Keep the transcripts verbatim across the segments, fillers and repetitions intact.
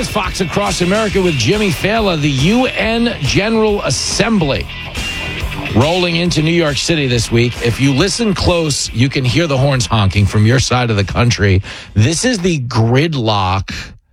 is Fox Across America with Jimmy Fallon. The U N General Assembly rolling into New York City this week. If you listen close, you can hear the horns honking from your side of the country. This is the gridlock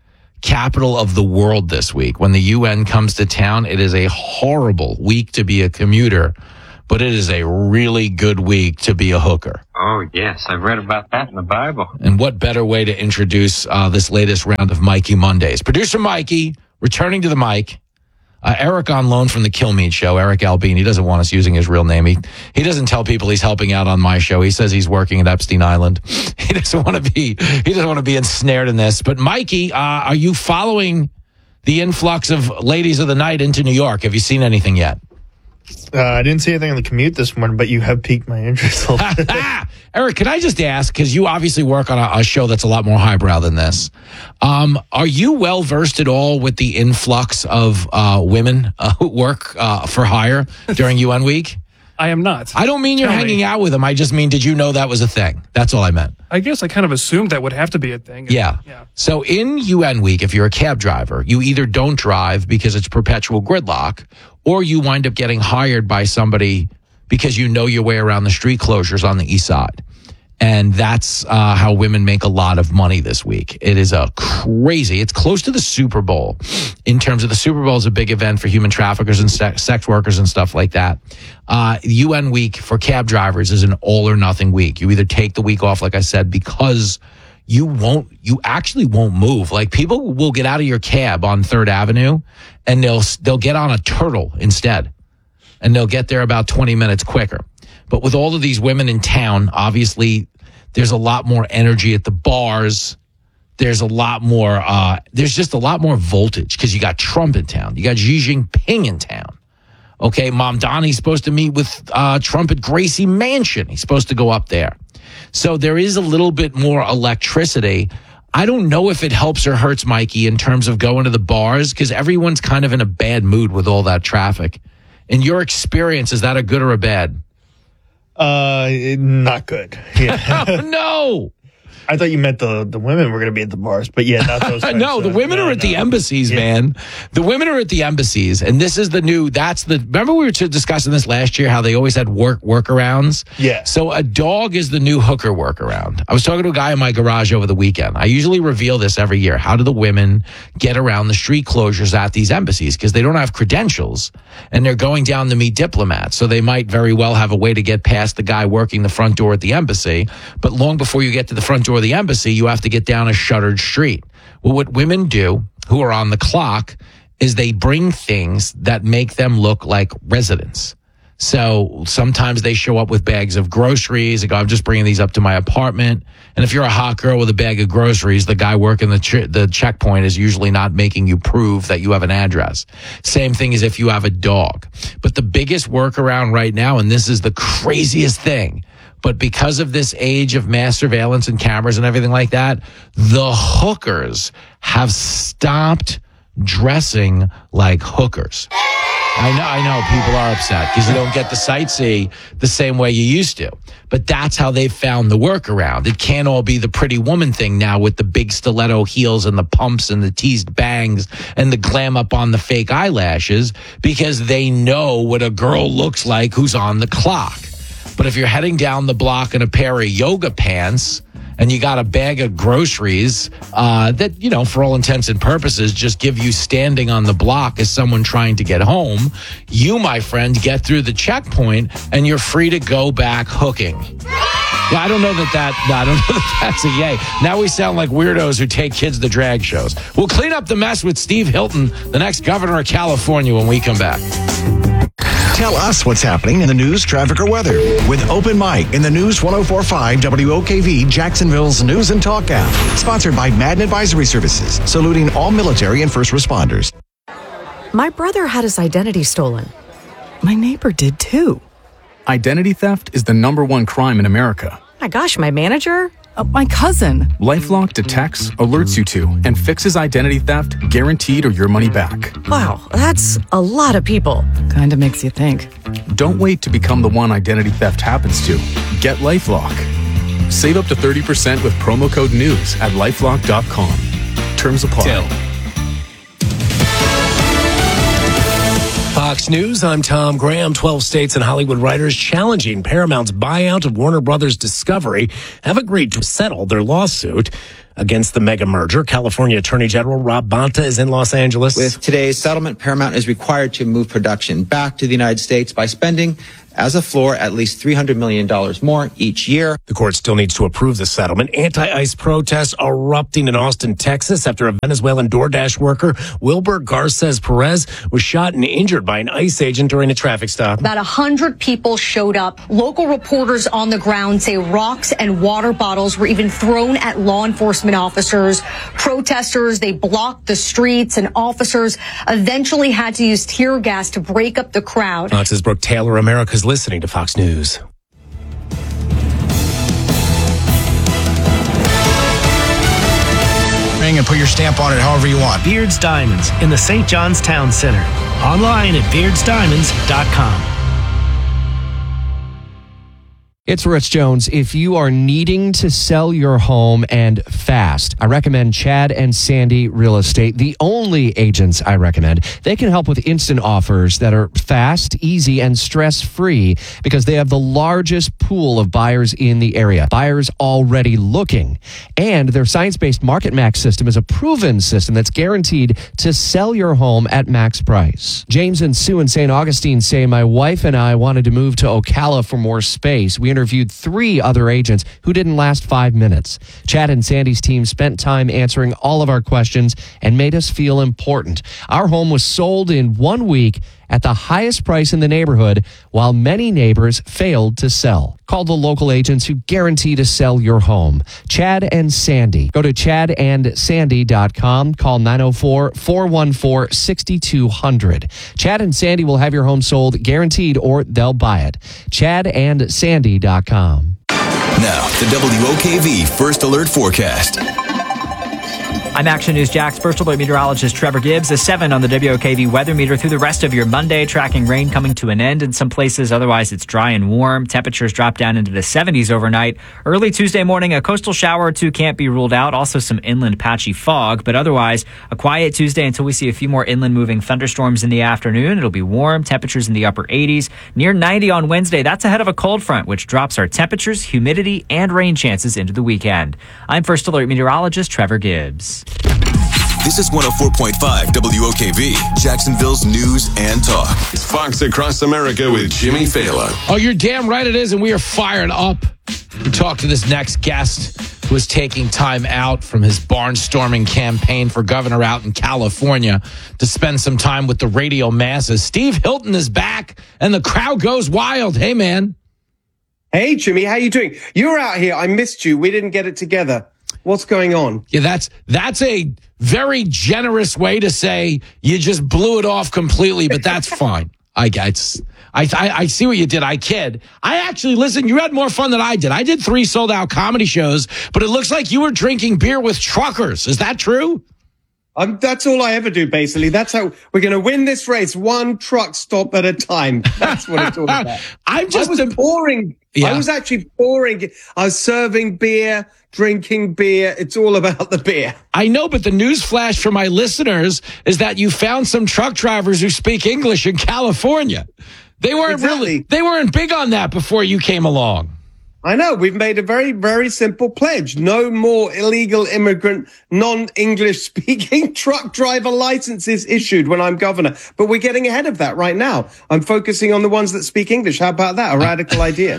capital of the world this week. When the U N comes to town, it is a horrible week to be a commuter, but it is a really good week to be a hooker. Oh, yes. I've read about that in the Bible. And what better way to introduce uh, this latest round of Mikey Mondays? Producer Mikey, returning to the mic. Uh, Eric on loan from the Kilmeade Show, Eric Albine. He doesn't want us using his real name. He, he doesn't tell people he's helping out on my show. He says he's working at Epstein Island. He doesn't want to be, he doesn't want to be ensnared in this. But Mikey, uh, are you following the influx of ladies of the night into New York? Have you seen anything yet? Uh, I didn't see anything on the commute this morning, but you have piqued my interest a little bit. Eric, can I just ask, because you obviously work on a, a show that's a lot more highbrow than this, um, are you well-versed at all with the influx of uh, women uh, who work uh, for hire during U N week? I am not. I don't mean you're Tell hanging me. out with them. I just mean, did you know that was a thing? That's all I meant. I guess I kind of assumed that would have to be a thing. Yeah. yeah. So in U N week, if you're a cab driver, you either don't drive because it's perpetual gridlock, or you wind up getting hired by somebody because you know your way around the street closures on the east side. And that's uh, how women make a lot of money this week. It is a crazy, it's close to the Super Bowl in terms of the Super Bowl is a big event for human traffickers and se- sex workers and stuff like that. Uh, U N week for cab drivers is an all or nothing week. You either take the week off, like I said, because you won't, you actually won't move. Like people will get out of your cab on Third Avenue and they'll, they'll get on a turtle instead. And they'll get there about twenty minutes quicker. But with all of these women in town, obviously, there's a lot more energy at the bars. There's a lot more, uh, there's just a lot more voltage because you got Trump in town. You got Xi Jinping in town. Okay, Mom Donnie's supposed to meet with uh, Trump at Gracie Mansion. He's supposed to go up there. So there is a little bit more electricity. I don't know if it helps or hurts, Mikey, in terms of going to the bars because everyone's kind of in a bad mood with all that traffic. In your experience, is that a good or a bad? Uh, not good. Yeah. Oh, no. I thought you meant the, the women were going to be at the bars, but yeah, not those types. No, the women no, are at no. the embassies, Yeah. man. The women are at the embassies, and this is the new, that's the, remember we were discussing this last year, how they always had work workarounds? Yeah. So a dog is the new hooker workaround. I was talking to a guy in my garage over the weekend. I usually reveal this every year. How do the women get around the street closures at these embassies? Because they don't have credentials, and they're going down to meet diplomats, so they might very well have a way to get past the guy working the front door at the embassy, but long before you get to the front door of the embassy, you have to get down a shuttered street. Well, what women do who are on the clock is they bring things that make them look like residents. So sometimes they show up with bags of groceries. They go, I'm just bringing these up to my apartment. And if you're a hot girl with a bag of groceries, the guy working the ch- the checkpoint is usually not making you prove that you have an address. Same thing as if you have a dog. But the biggest workaround right now, and this is the craziest thing, but because of this age of mass surveillance and cameras and everything like that, the hookers have stopped dressing like hookers. I know, I know people are upset because you don't get the sightsee the same way you used to. But that's how they've found the workaround. It can't all be the pretty woman thing now with the big stiletto heels and the pumps and the teased bangs and the glam up on the fake eyelashes because they know what a girl looks like who's on the clock. But if you're heading down the block in a pair of yoga pants and you got a bag of groceries uh, that, you know, for all intents and purposes, just give you standing on the block as someone trying to get home, you, my friend, get through the checkpoint and you're free to go back hooking. Yeah, I don't know that that, no, I don't know that that's a yay. Now we sound like weirdos who take kids to drag shows. We'll clean up the mess with Steve Hilton, the next governor of California, when we come back. Tell us what's happening in the news, traffic, or weather with Open Mic in the News one oh four point five W O K V, Jacksonville's News and Talk app. Sponsored by Madden Advisory Services, saluting all military and first responders. My brother had his identity stolen. My neighbor did too. Identity theft is the number one crime in America. My gosh, my manager? Uh, my cousin. LifeLock detects, alerts you to, and fixes identity theft guaranteed or your money back. Wow, that's a lot of people. Kinda makes you think. Don't wait to become the one identity theft happens to. Get LifeLock. Save up to thirty percent with promo code NEWS at LifeLock dot com. Terms apply. Till. Fox News, I'm Tom Graham. twelve states and Hollywood writers challenging Paramount's buyout of Warner Brothers Discovery have agreed to settle their lawsuit against the mega merger. California Attorney General Rob Bonta is in Los Angeles. With today's settlement, Paramount is required to move production back to the United States by spending, as a floor, at least three hundred million dollars more each year. The court still needs to approve the settlement. Anti-ICE protests erupting in Austin, Texas, after a Venezuelan DoorDash worker, Wilbur Garces Perez, was shot and injured by an ICE agent during a traffic stop. About one hundred people showed up. Local reporters on the ground say rocks and water bottles were even thrown at law enforcement officers. Protesters, they blocked the streets, and officers eventually had to use tear gas to break up the crowd. Fox's Brooke Taylor, America's listening to Fox News. And put your stamp on it however you want. Beards Diamonds in the Saint John's Town Center. Online at beards diamonds dot com. It's Rich Jones. If you are needing to sell your home and fast, I recommend Chad and Sandy Real Estate, the only agents I recommend. They can help with instant offers that are fast, easy, and stress-free because they have the largest pool of buyers in the area. Buyers already looking. And their science-based Market Max system is a proven system that's guaranteed to sell your home at max price. James and Sue in Saint Augustine say, my wife and I wanted to move to Ocala for more space. We interviewed three other agents who didn't last five minutes. Chad and Sandy's team spent time answering all of our questions and made us feel important. Our home was sold in one week at the highest price in the neighborhood, while many neighbors failed to sell. Call the local agents who guarantee to sell your home. Chad and Sandy. Go to chad and sandy dot com. Call nine oh four, four one four, six two zero zero. Chad and Sandy will have your home sold guaranteed, or they'll buy it. chad and sandy dot com. Now, the W O K V First Alert Forecast. I'm Action News Jack's First Alert meteorologist Trevor Gibbs. A seven on the W O K V weather meter through the rest of your Monday, tracking rain coming to an end in some places. Otherwise, it's dry and warm. Temperatures drop down into the seventies overnight. Early Tuesday morning, a coastal shower or two can't be ruled out. Also some inland patchy fog, but otherwise a quiet Tuesday until we see a few more inland moving thunderstorms in the afternoon. It'll be warm. Temperatures in the upper eighties. Near ninety on Wednesday. That's ahead of a cold front, which drops our temperatures, humidity, and rain chances into the weekend. I'm First Alert meteorologist Trevor Gibbs. This is one oh four point five W O K V, Jacksonville's news and talk. It's Fox Across America with Jimmy Fallon. Oh, you're damn right it is, and we are fired up to talk to this next guest who is taking time out from his barnstorming campaign for governor out in California to spend some time with the radio masses. Steve Hilton is back, and the crowd goes wild. Hey, man. Hey, Jimmy, how you doing? You were out here. I missed you. We didn't get it together. What's going on? Yeah, that's that's a very generous way to say you just blew it off completely, but that's fine. I guess. I, I I see what you did. I kid. I actually, listen, you had more fun than I did. I did three sold-out comedy shows, but it looks like you were drinking beer with truckers. Is that true? Um, that's all I ever do, basically. That's how we're going to win this race, one truck stop at a time. That's what it's all about. I'm just I was pouring. Yeah. I was actually pouring. I was serving beer, drinking beer. It's all about the beer. I know, but the news flash for my listeners is that you found some truck drivers who speak English in California. They weren't exactly. really, they weren't big on that before you came along. I know. We've made a very, very simple pledge. No more illegal immigrant, non-English speaking truck driver licenses issued when I'm governor. But we're getting ahead of that right now. I'm focusing on the ones that speak English. How about that? A radical idea.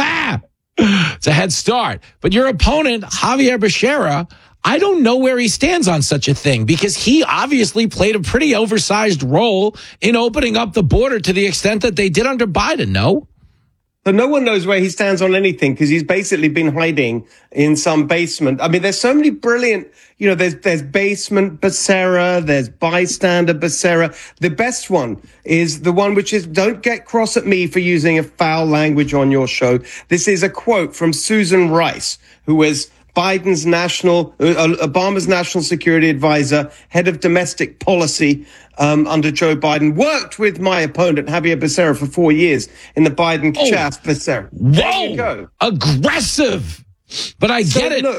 It's a head start. But your opponent, Javier Becerra, I don't know where he stands on such a thing, because he obviously played a pretty oversized role in opening up the border to the extent that they did under Biden, no? So no one knows where he stands on anything, because he's basically been hiding in some basement. I mean, there's so many brilliant, you know, there's, there's basement Becerra, there's bystander Becerra. The best one is the one which is, don't get cross at me for using a foul language on your show. This is a quote from Susan Rice, who was Biden's national, uh, Obama's national security advisor, head of domestic policy um, under Joe Biden, worked with my opponent, Javier Becerra, for four years in the Biden oh, chaff Becerra. There you go. Aggressive. But I so, get it. Look,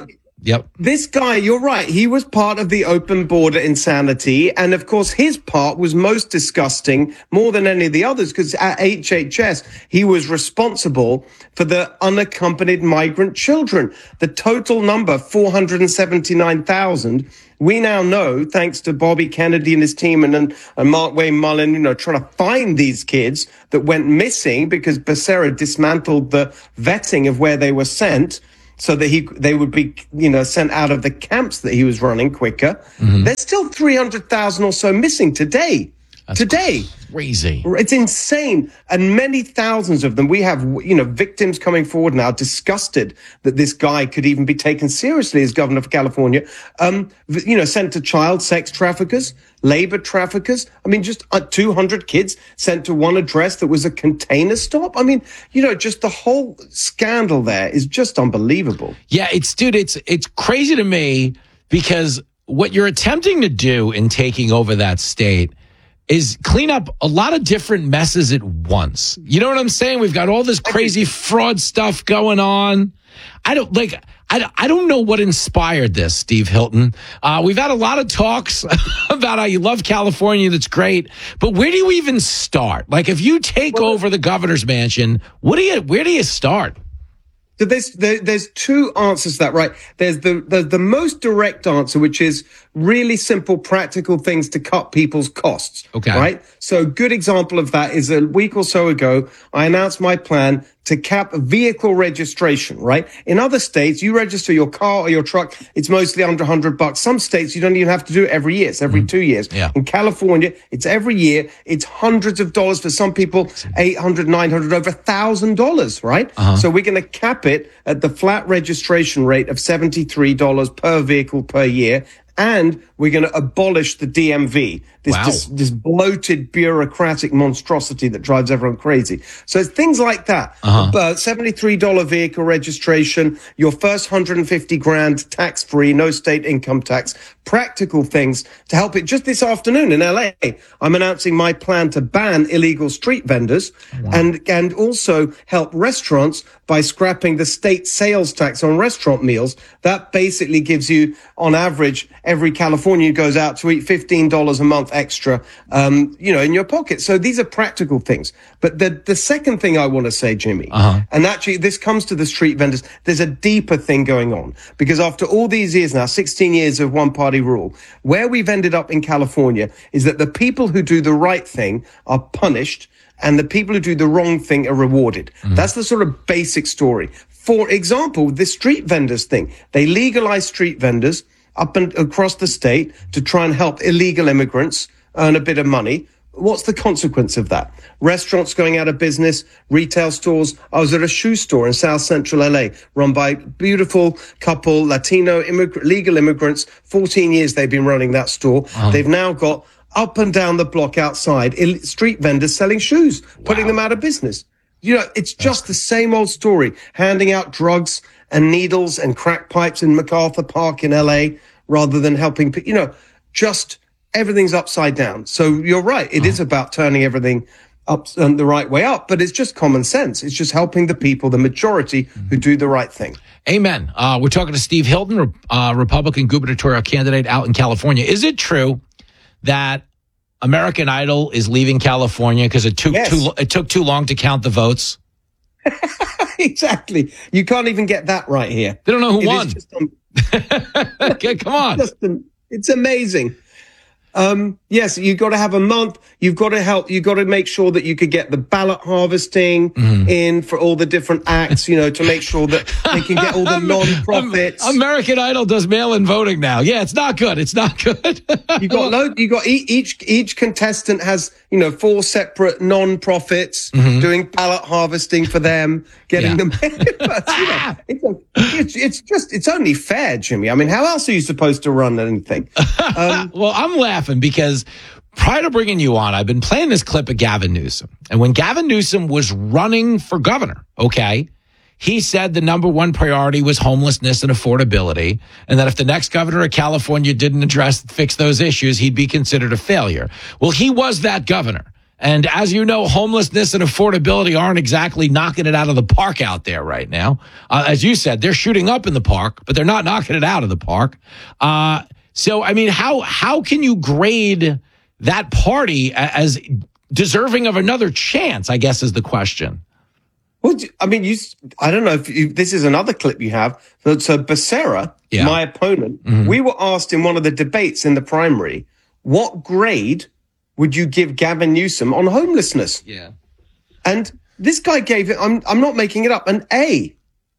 Yep. This guy, you're right. He was part of the open border insanity. And of course, his part was most disgusting more than any of the others, because at H H S, he was responsible for the unaccompanied migrant children. The total number, four hundred seventy-nine thousand. We now know, thanks to Bobby Kennedy and his team and, and, and Mark Wayne Mullen, you know, trying to find these kids that went missing because Becerra dismantled the vetting of where they were sent, so that he they would be, you know, sent out of the camps that he was running quicker. Mm-hmm. There's still three hundred thousand or so missing today. That's today. Crazy. It's insane. And many thousands of them. We have, you know, victims coming forward now, disgusted that this guy could even be taken seriously as governor of California. Um, you know, sent to child sex traffickers, labor traffickers. I mean, just uh, two hundred kids sent to one address that was a container stop. I mean, you know, just the whole scandal there is just unbelievable. Yeah, it's, dude, it's, it's crazy to me, because what you're attempting to do in taking over that state is clean up a lot of different messes at once. You know what I'm saying? We've got all this crazy fraud stuff going on. I don't like, I, I don't know what inspired this, Steve Hilton. Uh, we've had a lot of talks about how you love California. That's great. But where do you even start? Like, if you take well, over the governor's mansion, what do you, where do you start? So there's there, there's two answers to that, right? There's the, the the most direct answer, which is really simple, practical things to cut people's costs. Okay. Right? So a good example of that is a week or so ago, I announced my plan to cap vehicle registration, right? In other states, you register your car or your truck, it's mostly under one hundred bucks. Some states, you don't even have to do it every year. It's every mm. two years. Yeah. In California, it's every year. It's hundreds of dollars for some people, eight hundred, nine hundred, over one thousand dollars, right? Uh-huh. So we're going to cap it at the flat registration rate of seventy-three dollars per vehicle per year. And we're going to abolish the D M V, this, wow. this, this bloated bureaucratic monstrosity that drives everyone crazy. So it's things like that. Uh-huh. Uh, seventy-three dollars vehicle registration, your first one hundred fifty grand tax-free, no state income tax, practical things to help it. Just this afternoon in L A, I'm announcing my plan to ban illegal street vendors wow. and, and also help restaurants by scrapping the state sales tax on restaurant meals. That basically gives you, on average, every Californian goes out to eat fifteen dollars a month extra, um, you know, in your pocket. So these are practical things. But the, the second thing I want to say, Jimmy, uh-huh. and actually this comes to the street vendors, there's a deeper thing going on. Because after all these years now, sixteen years of one party rule, where we've ended up in California is that the people who do the right thing are punished and the people who do the wrong thing are rewarded. Mm. That's the sort of basic story. For example, the street vendors thing, they legalize street vendors up and across the state to try and help illegal immigrants earn a bit of money. What's the consequence of that? Restaurants going out of business, retail stores. I was at a shoe store in South Central L A run by a beautiful couple, Latino immig- legal immigrants. fourteen years they've been running that store. Wow. They've now got up and down the block outside street vendors selling shoes, putting wow. them out of business. You know, it's just the same old story, handing out drugs and needles and crack pipes in MacArthur Park in L A rather than helping, you know, just everything's upside down. So you're right. It oh. is about turning everything up um, the right way up, but it's just common sense. It's just helping the people, the majority who do the right thing. Amen. Uh, we're talking to Steve Hilton, uh, Republican gubernatorial candidate out in California. Is it true that American Idol is leaving California because it took yes. too it took too long to count the votes? Exactly. You can't even get that right here. They don't know who it won. Just, um, okay, come on. Just, um, it's amazing. Um, yes, you've got to have a month. You've got to help. You've got to make sure that you could get the ballot harvesting mm. in for all the different acts, you know, to make sure that they can get all the non-profits. American Idol does mail-in voting now. Yeah, it's not good. It's not good. you got load. You got each each contestant has, you know, four separate non-profits mm-hmm. doing ballot harvesting for them, getting yeah. them. but, you know, it's, a, it's it's just it's only fair, Jimmy. I mean, how else are you supposed to run anything? Um, well, I'm laughing because prior to bringing you on, I've been playing this clip of Gavin Newsom. And when Gavin Newsom was running for governor, okay, he said the number one priority was homelessness and affordability, and that if the next governor of California didn't address, fix those issues, he'd be considered a failure. Well, he was that governor. And as you know, homelessness and affordability aren't exactly knocking it out of the park out there right now. Uh, as you said, they're shooting up in the park, but they're not knocking it out of the park. Uh, so, I mean, how how can you grade that party as deserving of another chance, I guess, is the question. Well, I mean, you, I don't know if you, this is another clip you have. So, so Becerra, yeah. my opponent, mm-hmm. we were asked in one of the debates in the primary, what grade would you give Gavin Newsom on homelessness? Yeah. And this guy gave it, I'm, I'm not making it up, an A.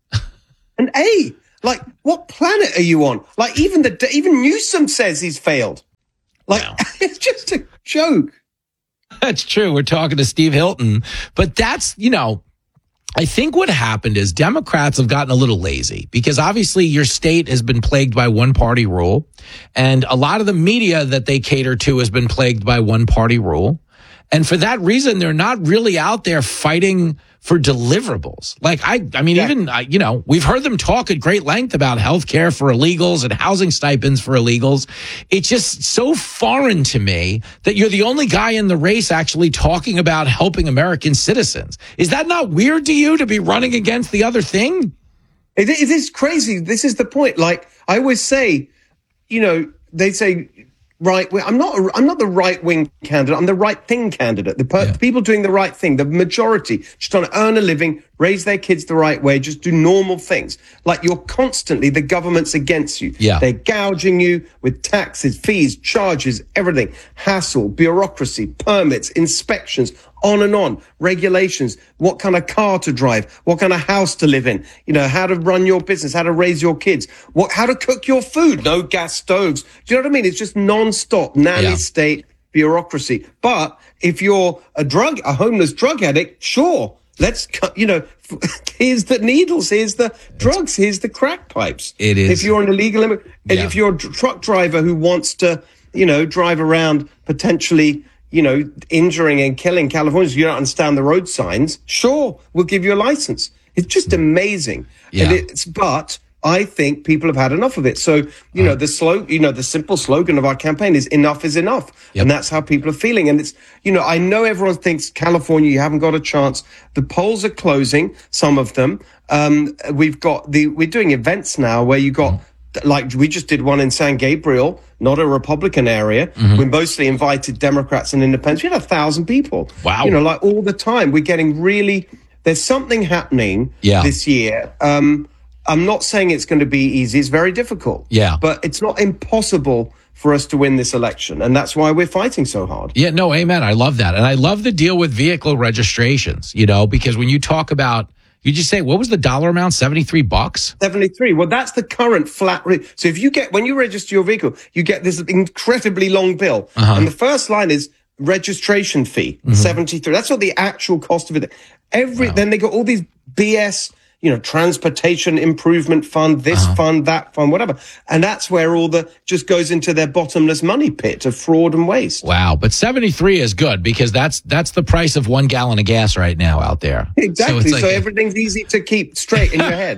An A. Like, what planet are you on? Like, even the even Newsom says he's failed. Like, wow. It's just a joke. That's true. We're talking to Steve Hilton. But that's, you know, I think what happened is Democrats have gotten a little lazy because obviously your state has been plagued by one party rule. And a lot of the media that they cater to has been plagued by one party rule. And for that reason, they're not really out there fighting for deliverables. Like, I, I mean, yeah. even, uh, you know, we've heard them talk at great length about health care for illegals and housing stipends for illegals. It's just so foreign to me that you're the only guy in the race actually talking about helping American citizens. Is that not weird to you to be running against the other thing? It, it is crazy. This is the point. Like, I always say, you know, they say, right, I'm not. A, I'm not the right wing candidate. I'm the right thing candidate. The, per, yeah. the people doing the right thing, the majority, just trying to earn a living, raise their kids the right way, just do normal things. Like, you're constantly, the government's against you. Yeah. They're gouging you with taxes, fees, charges, everything, hassle, bureaucracy, permits, inspections, on and on, regulations, what kind of car to drive, what kind of house to live in, you know, how to run your business, how to raise your kids, what, how to cook your food, no gas stoves. Do you know what I mean? It's just non-stop nanny yeah. state bureaucracy. But if you're a drug, a homeless drug addict, sure, let's cut, you know, here's the needles, here's the drugs, here's the crack pipes. It is. If you're an illegal immigrant, and yeah. if you're a truck driver who wants to, you know, drive around potentially, you know, injuring and killing Californians, you don't understand the road signs, sure, we'll give you a license. It's just amazing. Yeah. And it's, but I think people have had enough of it. So, you uh, know, the slow, you know, the simple slogan of our campaign is enough is enough. Yep. And that's how people are feeling. And it's, you know, I know everyone thinks California, you haven't got a chance. The polls are closing, some of them. Um, we've got the, we're doing events now where you got, mm. like we just did one in San Gabriel, not a Republican area. Mm-hmm. We mostly invited Democrats and independents. We had a thousand people. Wow. You know, like all the time. We're getting really, there's something happening yeah. this year. Um, I'm not saying it's going to be easy. It's very difficult. Yeah. But it's not impossible for us to win this election. And that's why we're fighting so hard. Yeah, no, amen. I love that. And I love the deal with vehicle registrations, you know, because when you talk about, you just say, what was the dollar amount? seventy-three bucks? seventy-three. Well, that's the current flat rate. So if you get, when you register your vehicle, you get this incredibly long bill. Uh-huh. And the first line is registration fee, mm-hmm. seventy-three. That's what the actual cost of it. Every, wow. Then they got all these B S, you know, transportation improvement fund, this uh-huh. fund, that fund, whatever. And that's where all the, just goes into their bottomless money pit of fraud and waste. Wow. But seventy-three is good because that's, that's the price of one gallon of gas right now out there. Exactly. So, like so everything's easy to keep straight in your head.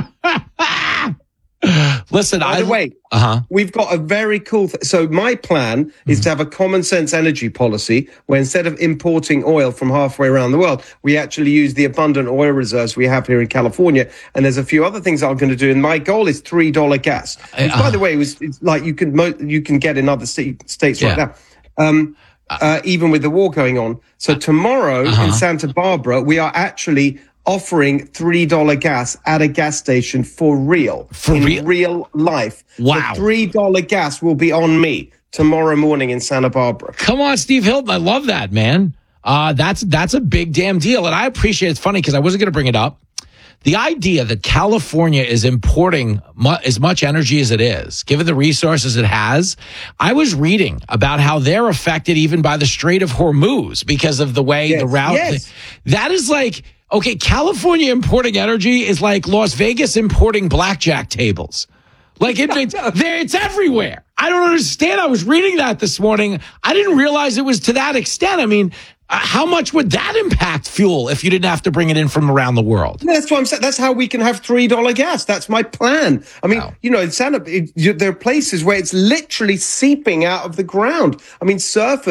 Listen, by I, the way, uh-huh. we've got a very cool. Th- so my plan mm-hmm. is to have a common sense energy policy where instead of importing oil from halfway around the world, we actually use the abundant oil reserves we have here in California. And there's a few other things I'm going to do. And my goal is three dollar gas. Which, uh, by the way, it was it's like you can mo- you can get in other st- states yeah. right now. Um, uh, even with the war going on. So tomorrow uh-huh. in Santa Barbara, we are actually offering three dollar gas at a gas station for real. For in real? real life. Wow. The three dollar gas will be on me tomorrow morning in Santa Barbara. Come on, Steve Hilton. I love that, man. Uh, that's, that's a big damn deal. And I appreciate it. It's funny because I wasn't going to bring it up. The idea that California is importing mu- as much energy as it is, given the resources it has, I was reading about how they're affected even by the Strait of Hormuz because of the way yes. the route. Yes. That is like, okay, California importing energy is like Las Vegas importing blackjack tables. Like it, it's, it's everywhere. I don't understand. I was reading that this morning. I didn't realize it was to that extent. I mean, uh, how much would that impact fuel if you didn't have to bring it in from around the world? That's what I'm saying. That's how we can have three dollar gas. That's my plan. I mean, wow. you know, in Santa, it, you, there are places where it's literally seeping out of the ground. I mean, surfers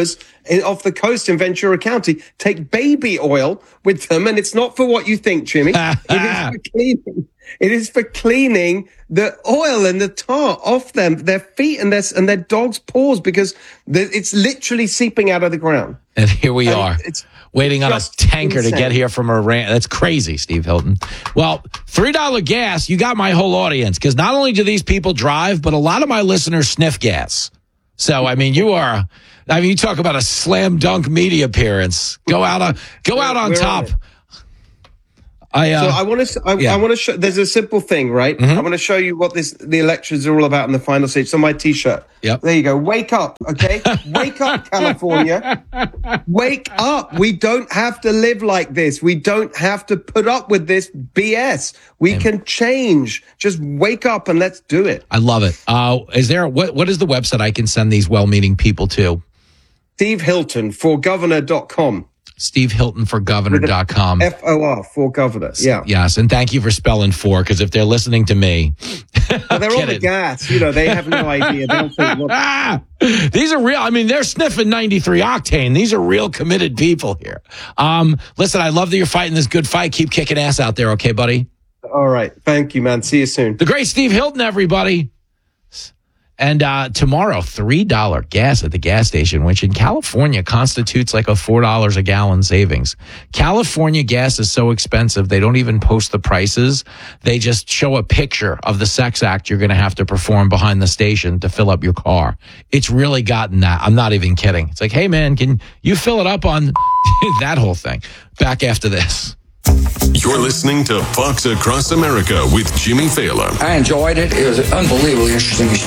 in, off the coast in Ventura County take baby oil with them, and it's not for what you think, Jimmy. It is for cleaning. It is for cleaning the oil and the tar off them, their feet and their and their dog's paws, because it's literally seeping out of the ground. And here we And are, it's waiting on a just tanker to insane. get here from Iran. That's crazy, Steve Hilton. Well, three dollar gas, you got my whole audience, because not only do these people drive, but a lot of my listeners sniff gas. So, I mean, you are, I mean, you talk about a slam dunk media appearance. Go out on, go out on We're top. on it. I, uh, so I want to. I, yeah. I want to show. There's a simple thing, right? Mhm. I want to show you what this the elections are all about in the final stage. It's on my T-shirt. Yep. There you go. Wake up, okay? Wake up, California. Wake up. We don't have to live like this. We don't have to put up with this B S. We Amen. can change. Just wake up and let's do it. I love it. Uh, is there, what, what is the website I can send these well-meaning people to? Steve Hilton for governor dot com. Steve Hilton for governor dot com. F O R for governor. Yeah. Yes, and thank you for spelling for, because if they're listening to me, Well, they're all the kidding. gas. You know, they have no idea. They don't think, what, these are real. I mean, they're sniffing ninety-three octane. These are real committed people here. Um, listen, I love that you're fighting this good fight. Keep kicking ass out there, okay, buddy? all right. Thank you, man. See you soon. The great Steve Hilton, everybody. And uh, tomorrow, three dollar gas at the gas station, which in California constitutes like a four dollars a gallon savings. California gas is so expensive, they don't even post the prices. They just show a picture of the sex act you're going to have to perform behind the station to fill up your car. It's really gotten that. I'm not even kidding. It's like, hey, man, can you fill it up on that whole thing? Back after this. You're listening to Fox Across America with Jimmy Fallon. I enjoyed it. It was unbelievably interesting.